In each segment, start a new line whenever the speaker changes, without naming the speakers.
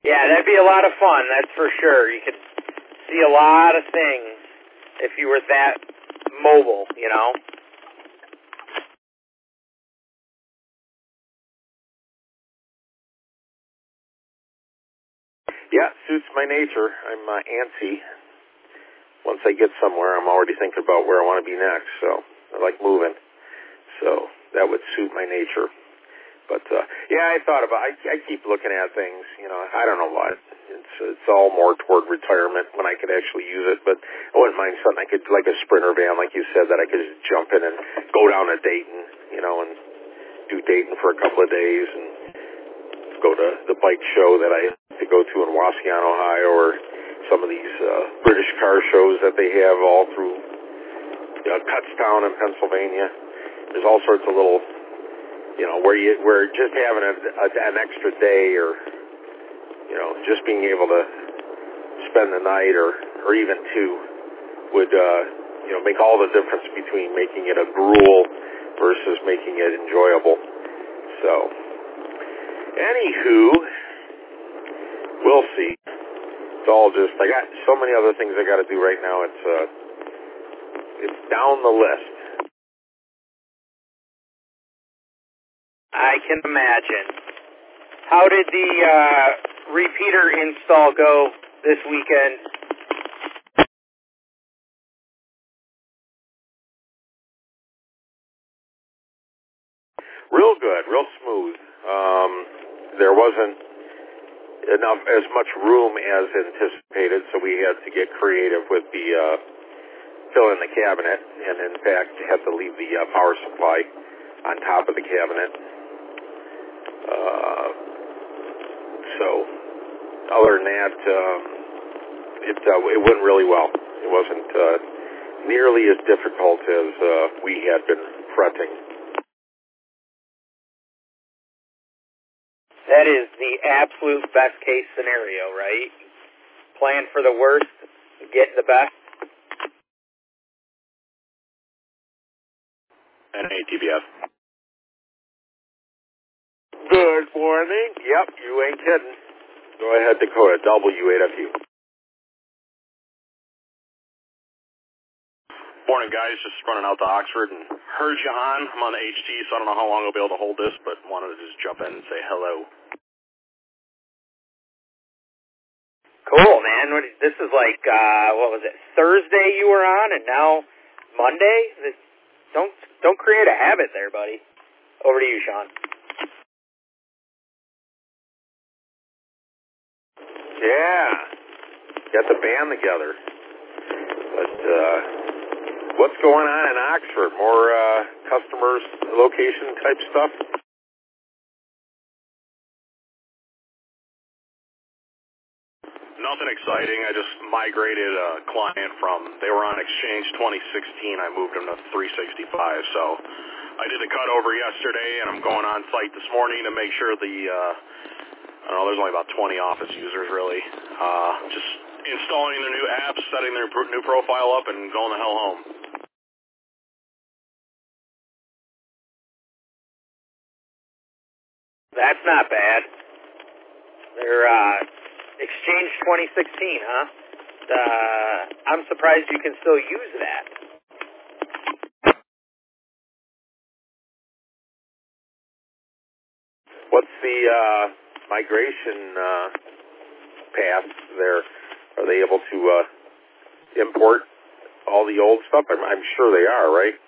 Yeah, that'd be a lot of fun, that's for sure. You could see a lot of things if you were that mobile, you know?
Yeah, suits my nature. I'm antsy. Once I get somewhere, I'm already thinking about where I want to be next, so I like moving. So that would suit my nature. But, yeah, I thought about I keep looking at things, you know, I don't know what. It's all more toward retirement when I could actually use it, but I wouldn't mind something I could, like a Sprinter van, like you said, that I could just jump in and go down to Dayton, you know, and do Dayton for a couple of days and go to the bike show that I have to go to in Waukesha, Ohio, or some of these British car shows that they have all through Kutztown in Pennsylvania. There's all sorts of little, you know, where just having an extra day, or, you know, just being able to spend the night or even two would, you know, make all the difference between making it a gruel versus making it enjoyable. So, anywho, we'll see. It's all just, I got so many other things I got to do right now. It's down the list.
I can imagine. How did the repeater install go this weekend?
Real good, real smooth. There wasn't as much room as anticipated, so we had to get creative with the fill in the cabinet, and in fact had to leave the power supply on top of the cabinet. So other than that, it went really well. It wasn't nearly as difficult as we had been fretting.
That is the absolute best case scenario, right? Plan for the worst, get the best.
NATBF.
Good morning. Yep, you ain't kidding. Go ahead, Dakota. W8FU.
Morning, guys. Just running out to Oxford and heard you on. I'm on the HT, so I don't know how long I'll be able to hold this, but wanted to just jump in and say hello.
Cool, man. This is like, what was it, Thursday you were on, and now Monday? Don't create a habit there, buddy. Over to you, Sean.
Yeah, got the band together. But what's going on in Oxford? More customers, location type stuff?
Nothing exciting. I just migrated a client from, they were on Exchange 2016. I moved them to 365. So I did the cutover yesterday, and I'm going on site this morning to make sure the, I don't know, there's only about 20 office users really. Just installing their new apps, setting their new profile up, and going the hell home.
That's not bad. They're Exchange 2016, huh? I'm surprised you can still use that.
What's the migration path there? Are they able to import all the old stuff? I'm sure they are, right?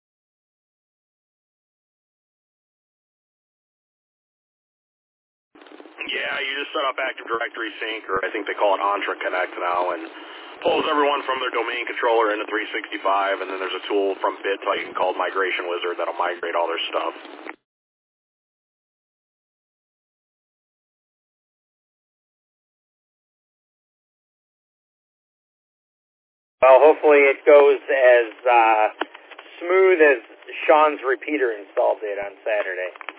Yeah, you just set up Active Directory Sync, or I think they call it Entra Connect now, and pulls everyone from their domain controller into 365, and then there's a tool from BitTitan called Migration Wizard that'll migrate all their stuff.
Well, hopefully it goes as smooth as Sean's repeater install did on Saturday.